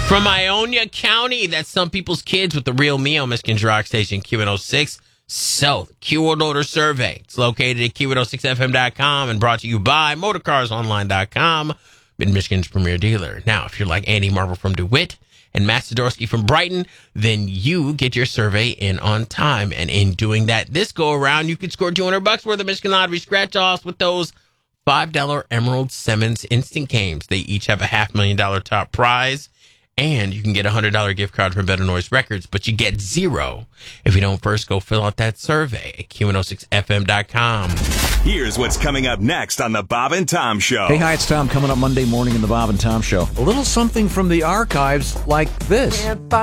From Ionia County, that's some people's kids with the real me on Michigan's Rock Station, Q106. So, the Keyword Order Survey. It's located at Q106FM.com and brought to you by MotorCarsOnline.com, Mid-Michigan's premier dealer. Now, if you're like Andy Marble from DeWitt and Matt Sidorsky from Brighton, then you get your survey in on time. And in doing that this go-around, you could score $200 worth of Michigan Lottery scratch-offs with those $5 Emerald Simmons Instant Games. They each have a $500,000 top prize. And you can get a $100 gift card from Better Noise Records, but you get zero if you don't first go fill out that survey at Q106FM.com. Here's what's coming up next on The Bob and Tom Show. Hey, hi, it's Tom coming up Monday morning in The Bob and Tom Show. A little something from the archives like this.